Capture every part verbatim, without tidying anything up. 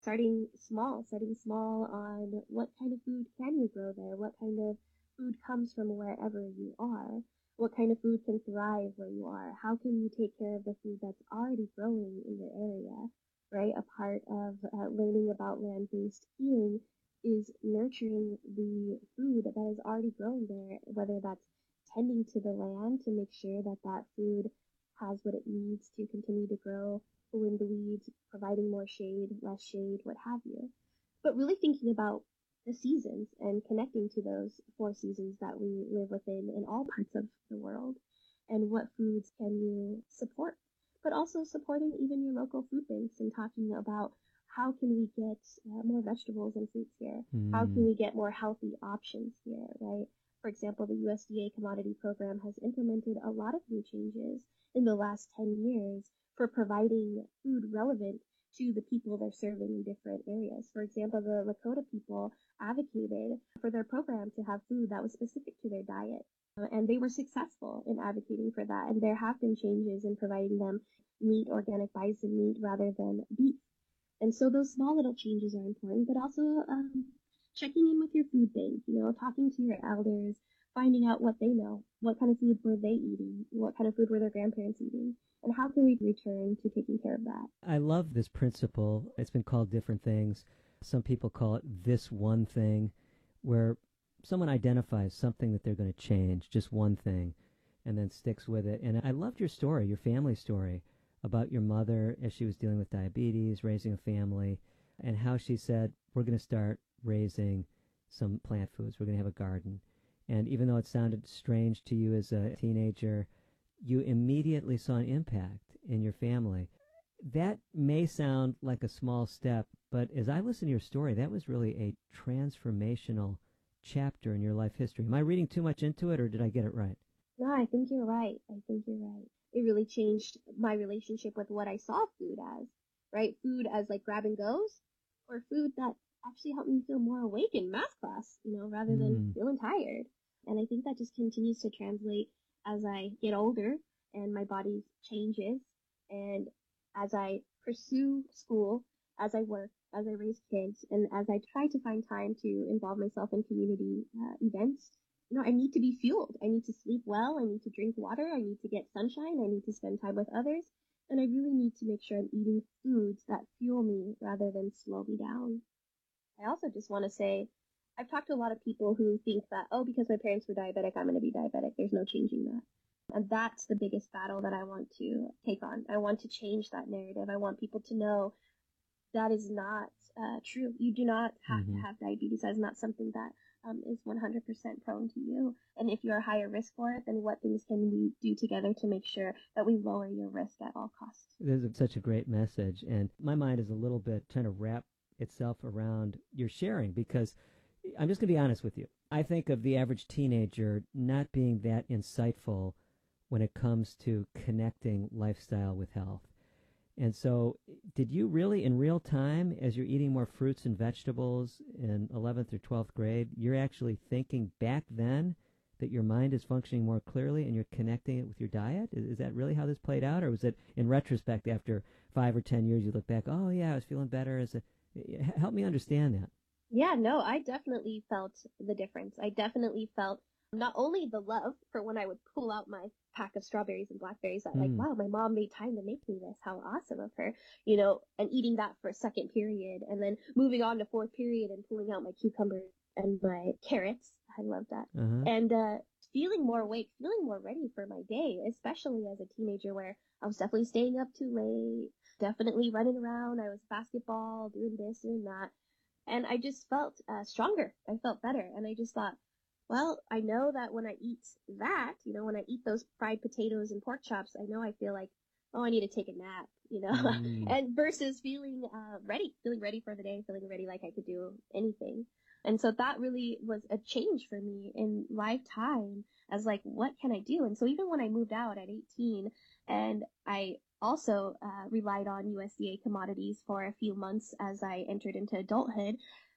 starting small, starting small on what kind of food can you grow there? What kind of food comes from wherever you are? What kind of food can thrive where you are? How can you take care of the food that's already growing in your area, right? A part of uh, learning about land-based eating is nurturing the food that is already growing there, whether that's tending to the land to make sure that that food has what it needs to continue to grow, pulling the weeds, providing more shade, less shade, what have you. But really thinking about the seasons and connecting to those four seasons that we live within in all parts of the world, and what foods can you support, but also supporting even your local food banks and talking about how can we get uh, more vegetables and fruits here? Mm. How can we get more healthy options here, right? For example, the U S D A commodity program has implemented a lot of new changes in the last ten years for providing food relevant to the people they're serving in different areas. For example, the Lakota people advocated for their program to have food that was specific to their diet. Uh, and they were successful in advocating for that. And there have been changes in providing them meat, organic bison meat, rather than beef. And so those small little changes are important, but also um, checking in with your food bank, you know, talking to your elders, finding out what they know, what kind of food were they eating, what kind of food were their grandparents eating, and how can we return to taking care of that. I love this principle. It's been called different things. Some people call it this one thing, where someone identifies something that they're going to change, just one thing, and then sticks with it. And I loved your story, your family story, about your mother as she was dealing with diabetes, raising a family, and how she said, we're going to start raising some plant foods. We're going to have a garden. And even though it sounded strange to you as a teenager, you immediately saw an impact in your family. That may sound like a small step, but as I listen to your story, that was really a transformational chapter in your life history. Am I reading too much into it, or did I get it right? No, I think you're right. I think you're right. It really changed my relationship with what I saw food as, right? Food as like grab and goes, or food that actually helped me feel more awake in math class, you know, rather than Mm. feeling tired. And I think that just continues to translate as I get older and my body changes, and as I pursue school, as I work, as I raise kids, and as I try to find time to involve myself in community uh, events. You know, I need to be fueled. I need to sleep well. I need to drink water. I need to get sunshine. I need to spend time with others. And I really need to make sure I'm eating foods that fuel me rather than slow me down. I also just want to say, I've talked to a lot of people who think that, oh, because my parents were diabetic, I'm going to be diabetic. There's no changing that. And that's the biggest battle that I want to take on. I want to change that narrative. I want people to know that is not uh, true. You do not have Mm-hmm. to have diabetes. That is not something that um, is one hundred percent prone to you. And if you're a higher risk for it, then what things can we do together to make sure that we lower your risk at all costs? This is such a great message. And my mind is a little bit trying to wrap itself around your sharing, because I'm just going to be honest with you. I think of the average teenager not being that insightful when it comes to connecting lifestyle with health. And so did you really, in real time, as you're eating more fruits and vegetables in eleventh or twelfth grade, you're actually thinking back then that your mind is functioning more clearly and you're connecting it with your diet? Is, is that really how this played out? Or was it in retrospect, after five or ten years, you look back, oh, yeah, I was feeling better as a... Help me understand that. Yeah, no, I definitely felt the difference. I definitely felt not only the love for when I would pull out my pack of strawberries and blackberries that, like, Mm. wow, my mom made time to make me this. How awesome of her, you know, and eating that for second period, and then moving on to fourth period and pulling out my cucumbers and my carrots. I love that. Uh-huh. And uh, feeling more awake, feeling more ready for my day, especially as a teenager where I was definitely staying up too late, definitely running around. I was basketball, doing this, doing that. And I just felt uh, stronger. I felt better. And I just thought, well, I know that when I eat that, you know, when I eat those fried potatoes and pork chops, I know I feel like, oh, I need to take a nap, you know, Mm. and versus feeling uh, ready, feeling ready for the day, feeling ready like I could do anything. And so that really was a change for me in lifetime as like, what can I do? And so even when I moved out at eighteen, and I also uh, relied on U S D A commodities for a few months as I entered into adulthood,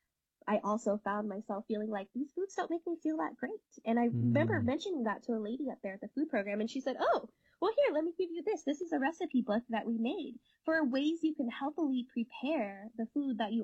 I also found myself feeling like these foods don't make me feel that great. And I remember Mm. mentioning that to a lady up there at the food program, and she said, oh, Well, here, let me give you this. This is a recipe book that we made for ways you can healthily prepare the food that you